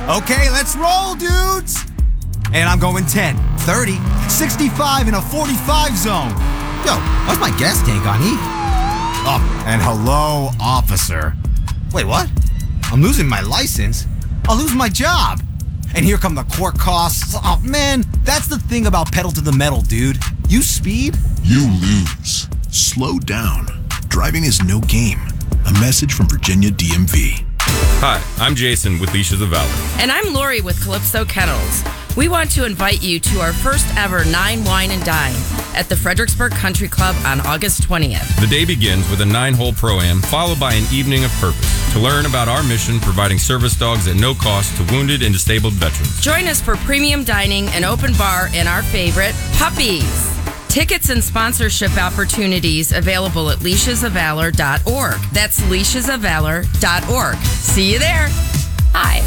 Okay, let's roll, dudes. And I'm going 10, 30, 65 in a 45 zone. Yo, why's my gas tank on E? Oh, and hello, officer. Wait, what? I'm losing my license. I'll lose my job. And here come the court costs. Oh, man, that's the thing about pedal to the metal, dude. You speed, you lose. Slow down. Driving is no game. A message from Virginia DMV. Hi, I'm Jason with Leashes of Valor. And I'm Lori with Calypso Kennels. We want to invite you to our first ever 9 Wine and Dine at the Fredericksburg Country Club on August 20th. The day begins with a 9-hole Pro-Am, followed by an evening of purpose to learn about our mission providing service dogs at no cost to wounded and disabled veterans. Join us for premium dining, an open bar, and our favorite, puppies. Tickets and sponsorship opportunities available at leashesofvalor.org. That's leashesofvalor.org. See you there. Hi.